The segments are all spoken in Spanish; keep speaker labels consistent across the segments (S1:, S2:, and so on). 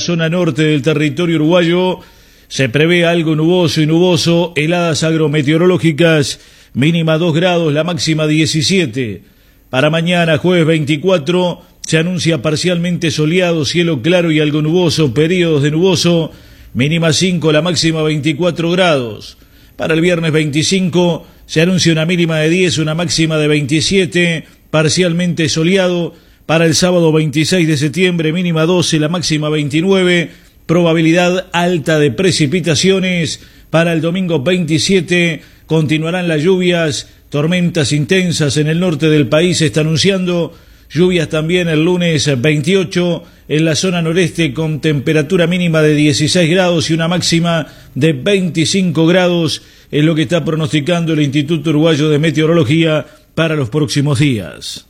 S1: zona norte del territorio uruguayo se prevé algo nuboso y nuboso, heladas agrometeorológicas, mínima 2 grados, la máxima 17. Para mañana, jueves 24, se anuncia parcialmente soleado, cielo claro y algo nuboso, periodos de nuboso, mínima 5, la máxima 24 grados. Para el viernes 25 se anuncia una mínima de 10, una máxima de 27, parcialmente soleado. Para el sábado 26 de septiembre, mínima 12, la máxima 29, probabilidad alta de precipitaciones. Para el domingo 27 continuarán las lluvias, tormentas intensas en el norte del país, se está anunciando lluvias también el lunes 28 en la zona noreste con temperatura mínima de 16 grados y una máxima de 25 grados, es lo que está pronosticando el Instituto Uruguayo de Meteorología para los próximos días.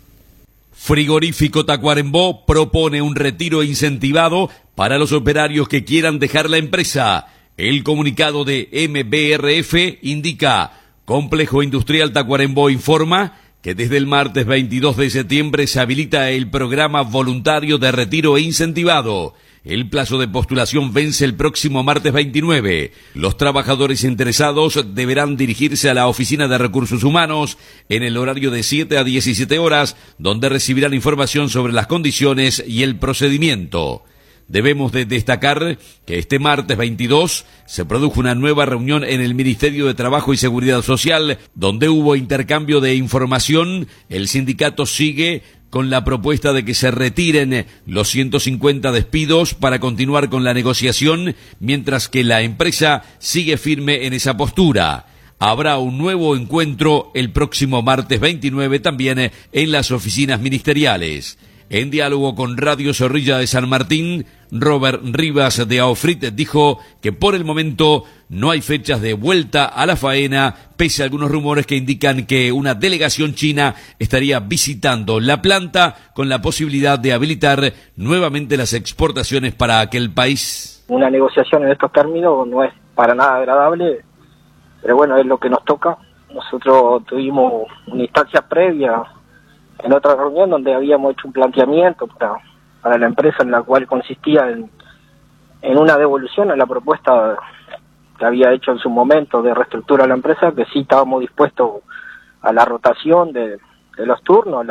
S2: Frigorífico Tacuarembó propone un retiro incentivado para los operarios que quieran dejar la empresa. El comunicado de MBRF indica: Complejo Industrial Tacuarembó informa que desde el martes 22 de septiembre se habilita el programa voluntario de retiro incentivado. El plazo de postulación vence el próximo martes 29. Los trabajadores interesados deberán dirigirse a la Oficina de Recursos Humanos en el horario de 7 a 17 horas, donde recibirán información sobre las condiciones y el procedimiento. Debemos de destacar que este martes 22 se produjo una nueva reunión en el Ministerio de Trabajo y Seguridad Social, donde hubo intercambio de información. El sindicato sigue con la propuesta de que se retiren los 150 despidos para continuar con la negociación, mientras que la empresa sigue firme en esa postura. Habrá un nuevo encuentro el próximo martes 29 también en las oficinas ministeriales. En diálogo con Radio Zorrilla de San Martín, Robert Rivas de AOFRIT dijo que por el momento no hay fechas de vuelta a la faena, pese a algunos rumores que indican que una delegación china estaría visitando la planta con la posibilidad de habilitar nuevamente las exportaciones para aquel país.
S3: Una negociación en estos términos no es para nada agradable, pero bueno, es lo que nos toca. Nosotros tuvimos una instancia previa en otra reunión donde habíamos hecho un planteamiento para la empresa, en la cual consistía en una devolución a la propuesta que había hecho en su momento de reestructura de la empresa, que sí estábamos dispuestos a la rotación de los turnos,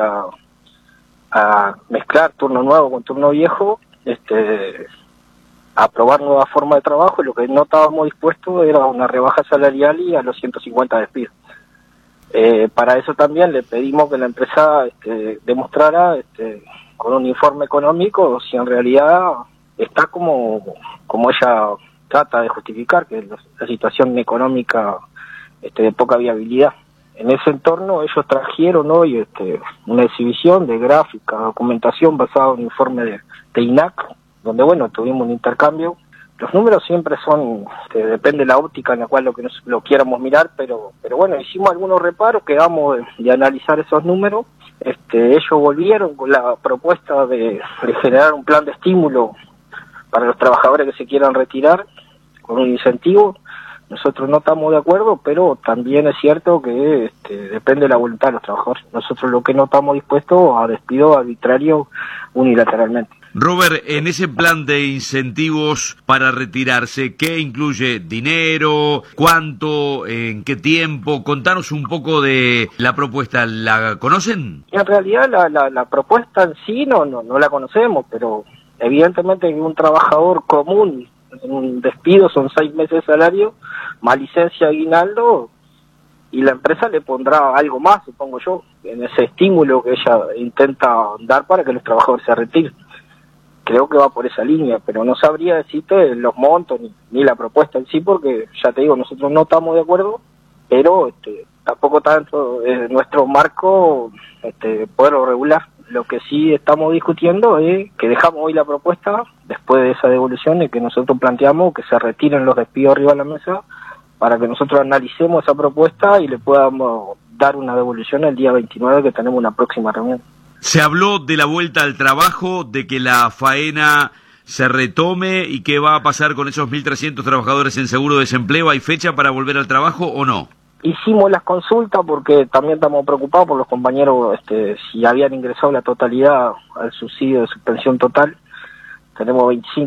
S3: a mezclar turno nuevo con turno viejo, a probar nuevas formas de trabajo, y lo que no estábamos dispuestos era una rebaja salarial y a los 150 despidos. Para eso también le pedimos que la empresa demostrara con un informe económico si en realidad está como ella trata de justificar, que es la situación económica de poca viabilidad. En ese entorno ellos trajeron hoy una exhibición de gráfica, documentación basada en un informe de INAC, donde bueno, tuvimos un intercambio. Los números siempre son, depende de la óptica en la cual lo quieramos mirar, pero bueno, hicimos algunos reparos, quedamos de analizar esos números. Ellos volvieron con la propuesta de generar un plan de estímulo para los trabajadores que se quieran retirar, con un incentivo. Nosotros no estamos de acuerdo, pero también es cierto que depende de la voluntad de los trabajadores. Nosotros lo que no estamos dispuestos a despido arbitrario unilateralmente.
S2: Robert, en ese plan de incentivos para retirarse, ¿qué incluye? ¿Dinero? ¿Cuánto? ¿En qué tiempo? Contanos un poco de la propuesta. ¿La conocen?
S3: En realidad la propuesta en sí no la conocemos, pero evidentemente un trabajador común, un despido son 6 meses de salario, más licencia, aguinaldo, y la empresa le pondrá algo más, supongo yo, en ese estímulo que ella intenta dar para que los trabajadores se retiren. Creo que va por esa línea, pero no sabría decirte los montos ni la propuesta en sí, porque ya te digo, nosotros no estamos de acuerdo, pero tampoco tanto en nuestro marco poderlo regular. Lo que sí estamos discutiendo es que dejamos hoy la propuesta, después de esa devolución, y que nosotros planteamos que se retiren los despidos arriba de la mesa, para que nosotros analicemos esa propuesta y le podamos dar una devolución el día 29, que tenemos una próxima reunión.
S2: Se habló de la vuelta al trabajo, de que la faena se retome, y qué va a pasar con esos 1.300 trabajadores en seguro de desempleo. ¿Hay fecha para volver al trabajo o no?
S3: Hicimos las consultas porque también estamos preocupados por los compañeros, si habían ingresado la totalidad al subsidio de suspensión total. Tenemos 25